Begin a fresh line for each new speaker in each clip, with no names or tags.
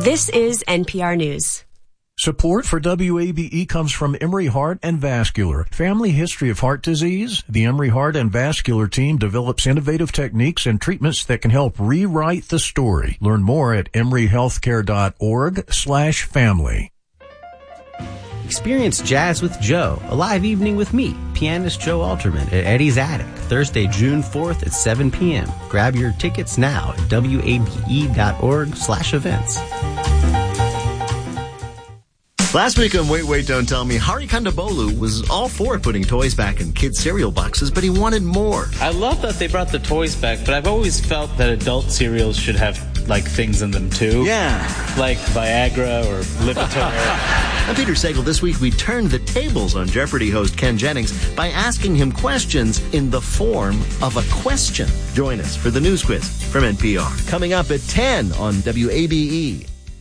This is NPR News.
Support for WABE comes from Emory Heart and Vascular. Family history of heart disease? The Emory Heart and Vascular team develops innovative techniques and treatments that can help rewrite the story. Learn more at emoryhealthcare.org/family.
Experience Jazz with Joe, a live evening with me, pianist Joe Alterman, at Eddie's Attic, Thursday, June 4th at 7 p.m. Grab your tickets now at wabe.org/events.
Last week on Wait, Don't Tell Me, Hari Kondabolu was all for putting toys back in kids' cereal boxes, but he wanted more.
I love that they brought the toys back, but I've always felt that adult cereals should have, things in them, too.
Yeah.
Like Viagra or Lipitor.
I'm Peter Sagal. This week, we turned the tables on Jeopardy host Ken Jennings by asking him questions in the form of a question. Join us for the news quiz from NPR. Coming up at 10 on WABE.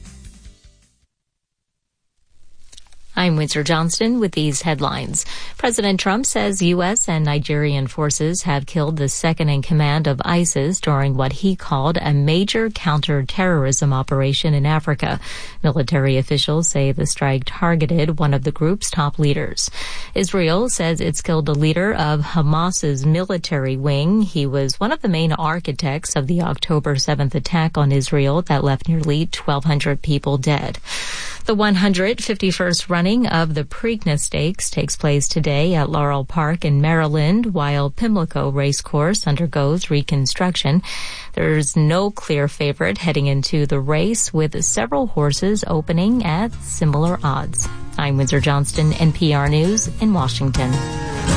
I'm Windsor Johnston with these headlines. President Trump says U.S. and Nigerian forces have killed the second-in-command of ISIS during what he called a major counter-terrorism operation in Africa. Military officials say the strike targeted one of the group's top leaders. Israel says it's killed the leader of Hamas's military wing. He was one of the main architects of the October 7th attack on Israel that left nearly 1,200 people dead. The 151st running of the Preakness Stakes takes place today at Laurel Park in Maryland, while Pimlico Racecourse undergoes reconstruction. There's no clear favorite heading into the race, with several horses opening at similar odds. I'm Windsor Johnston, NPR News in Washington.